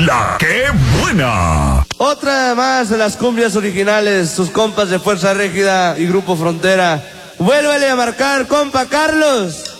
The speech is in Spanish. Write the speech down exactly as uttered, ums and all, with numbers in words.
La que buena. Otra más de las cumbias originales, sus compas de Fuerza Régida y Grupo Frontera. Vuélvele a marcar, compa Carlos.